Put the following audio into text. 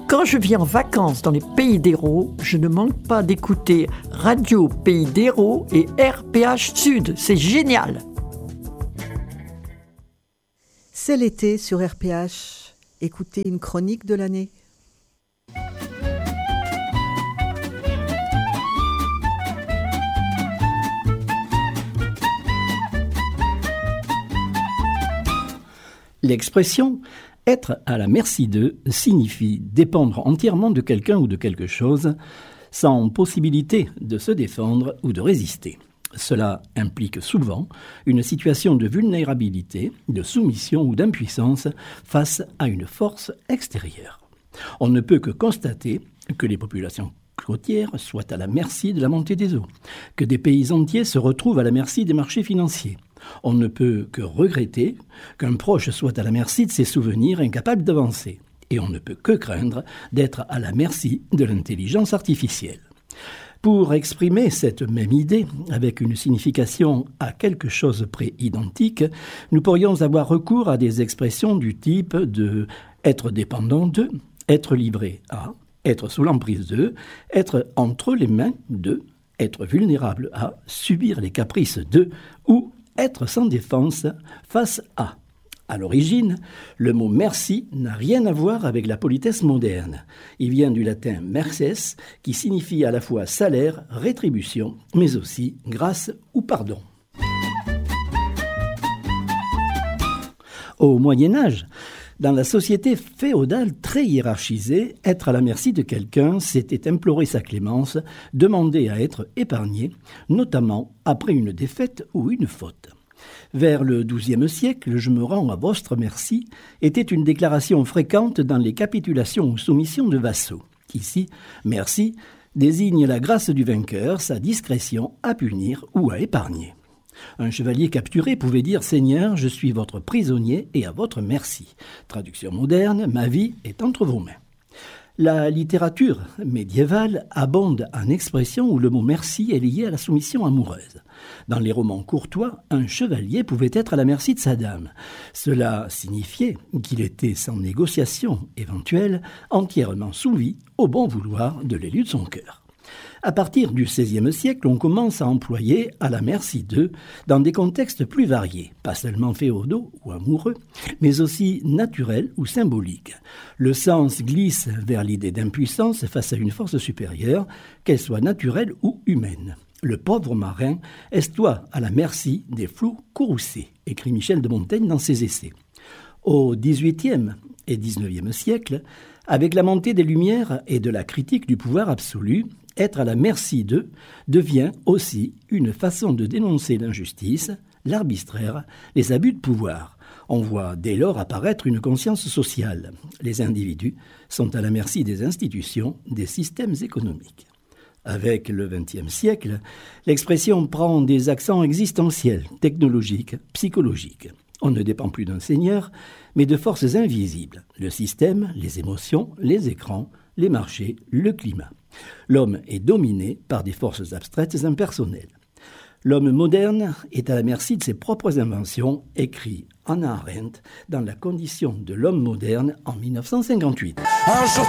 Quand je viens en vacances dans les Pays d'Hérault, je ne manque pas d'écouter Radio Pays d'Hérault et RPH Sud. C'est génial! C'est l'été sur RPH. Écoutez une chronique de l'année. L'expression « être à la merci d'eux » signifie dépendre entièrement de quelqu'un ou de quelque chose sans possibilité de se défendre ou de résister. Cela implique souvent une situation de vulnérabilité, de soumission ou d'impuissance face à une force extérieure. On ne peut que constater que les populations côtières soient à la merci de la montée des eaux, que des pays entiers se retrouvent à la merci des marchés financiers. On ne peut que regretter qu'un proche soit à la merci de ses souvenirs incapables d'avancer. Et on ne peut que craindre d'être à la merci de l'intelligence artificielle. Pour exprimer cette même idée, avec une signification à quelque chose près identique, nous pourrions avoir recours à des expressions du type de « être dépendant de », « être livré à », « être sous l'emprise de », « être entre les mains de », « être vulnérable à », « subir les caprices de » ou « être sans défense face à ». À l'origine, le mot « merci » n'a rien à voir avec la politesse moderne. Il vient du latin « merces » qui signifie à la fois salaire, rétribution, mais aussi grâce ou pardon. Au Moyen-Âge, dans la société féodale très hiérarchisée, être à la merci de quelqu'un, c'était implorer sa clémence, demander à être épargné, notamment après une défaite ou une faute. Vers le XIIe siècle, « je me rends à votre merci » était une déclaration fréquente dans les capitulations ou soumissions de vassaux. Ici, « merci » désigne la grâce du vainqueur, sa discrétion à punir ou à épargner. Un chevalier capturé pouvait dire « Seigneur, je suis votre prisonnier et à votre merci ». Traduction moderne, « Ma vie est entre vos mains ». La littérature médiévale abonde en expressions où le mot « merci » est lié à la soumission amoureuse. Dans les romans courtois, un chevalier pouvait être à la merci de sa dame. Cela signifiait qu'il était sans négociation éventuelle, entièrement soumis au bon vouloir de l'élu de son cœur. À partir du XVIe siècle, on commence à employer « à la merci d'eux » dans des contextes plus variés, pas seulement féodaux ou amoureux, mais aussi naturels ou symboliques. Le sens glisse vers l'idée d'impuissance face à une force supérieure, qu'elle soit naturelle ou humaine. « Le pauvre marin est-toi à la merci des flots courroucés », écrit Michel de Montaigne dans ses essais. Au XVIIIe et XIXe siècle, avec la montée des Lumières et de la critique du pouvoir absolu, être à la merci d'eux devient aussi une façon de dénoncer l'injustice, l'arbitraire, les abus de pouvoir. On voit dès lors apparaître une conscience sociale. Les individus sont à la merci des institutions, des systèmes économiques. Avec le XXe siècle, l'expression prend des accents existentiels, technologiques, psychologiques. On ne dépend plus d'un seigneur, mais de forces invisibles. Le système, les émotions, les écrans, les marchés, le climat. L'homme est dominé par des forces abstraites impersonnelles. L'homme moderne est à la merci de ses propres inventions, écrit Hannah Arendt dans La condition de l'homme moderne en 1958. Un jour